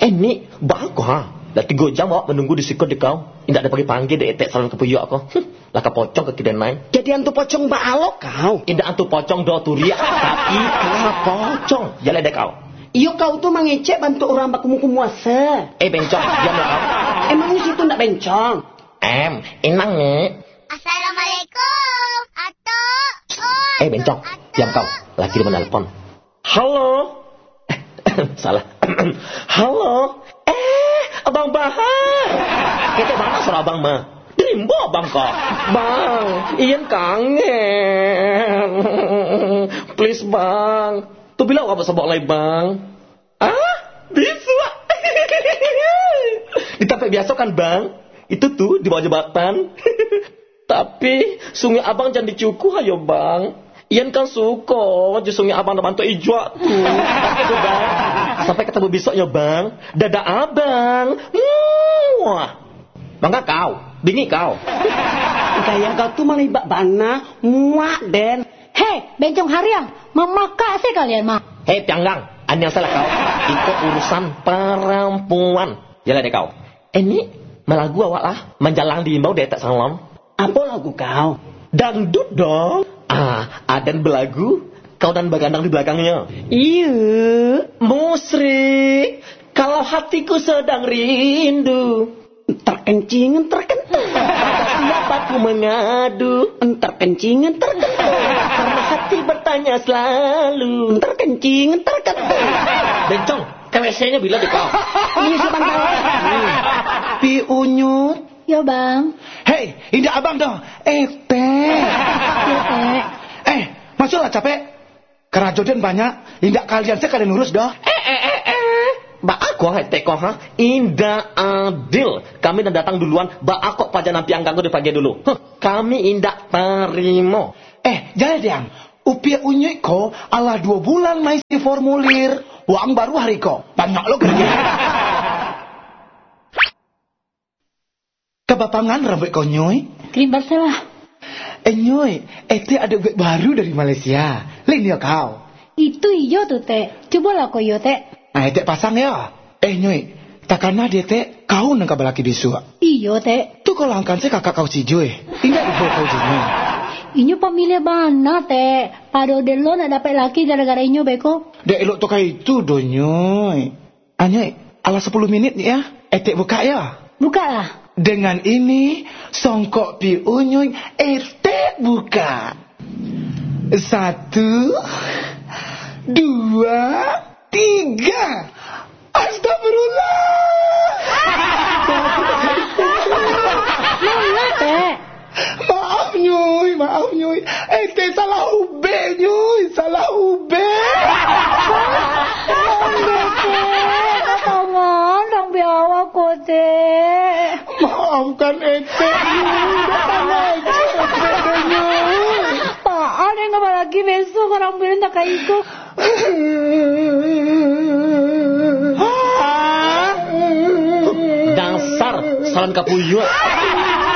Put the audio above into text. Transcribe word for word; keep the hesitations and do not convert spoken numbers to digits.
Eh ni, bagus ha. Dah tiga jam awak menunggu di sikut di kau. Tidak ada panggil-panggil dia etek salon kepuyuk aku. Hm, lah pocong ke kiden naik. Jadi antu pocong baalok kau. Tidak antu pocong do turiak, tapi lah pocong. Jalan deh kau. Iyo kau tuh mengecek bantu orang baku muku muasa. Eh bencong, diamlah kau. Emang situ ndak bencong? Em, inang ni. Assalamualaikum. Atuk. Oh, Eh bencong, diam kau. Lagi dia menelpon. Halo. Salah. Halo. Eh, Abang Bahar. Kita mana suara Abang mah? Dimbo Abang kok. Bang, Ian kangen. Please Bang. Tu bila awak bersabak lagi Bang? Ah, bisa. Ditapik biasa kan Bang? Itu tuh di bawah jembatan. Tapi sungai Abang jangan dicukuh ayo Bang. Ian kan suka je sungai Abang dah bantu ijwa tu. Itu Bang. Sampai ketemu besok ya Bang. Dadah Abang. Wah. Bangga kau. Bingi kau. Gaya kau tuh malah ibak bana. Muak Den. Hei, bencong hariang. Memakak sih kalian mah. Hei Pianggang. Anda yang salah kau. Itu urusan perempuan. Jalan deh kau. Eh ni malah gua awak lah. Menjalang di imbau dia tak salam. Apa lagu kau? Dangdut dong. Ah, Aden belagu, kau dan bagandang di belakangnya. Iya. Musrik, kalau hatiku sedang rindu, terkencingan terkentu. Siapa ku mengadu, terkencingan terkentu. Karena hati bertanya selalu, terkencingan terkentu. Bencong, K W C-nya bila di kau. Ini sebentar. Pi Unyut. Ya Bang. Hei, indah Abang dong. Eh, Teh. Ya Teh. Eh, masuklah capek. Kerajodan banyak. Indah kalian saya kalian urus dah. Eh, eh, eh, eh. Ba aku hai teko ha. Indah adil. Kami dah datang duluan. Ba aku paja nampi angkangku di pagi dulu. Huh, kami indah terima. Eh, jangan diam. Upia unyek ko ala dua bulan maisi formulir. Uang baru hari ko. Banyak lo kerja. Kebapangan rambut kau nyoy? Krim basah. Eh nyoy, ete ada web baru dari Malaysia. Lain ya kau. Itu iyo tuh Teh. Cobalah kau iyo Teh. Nah, ete pasang ya. Eh nyoy, takana dia teh kau nang kabalaki bisu. Iyo Teh. Tu kalau angkan saya kakak kau si Joy. Ingat ibu kau jino. Inyo pamilya mana Teh? Pado delo nak dapat laki gara-gara inyo beko. Dek elok tu kai itu do nyoy. Ah nyoy, ala sepuluh menit ni ya. Ete buka ya. Buka lah. Dengan ini, songkok pi unyuy, ete buka. Satu, dua, tiga. Astagfirullah. Mana Teh? Maaf nyuy, maaf nyuy. Ete salah ube nyuy, salah ube. Tangan, dong biawa ko Teh. Maafkan ete nyuy, datang lagi ete nyuy. Apaan yang nggak lagi besok orang bilang tak kayak itu. Dasar salon kapuyuk.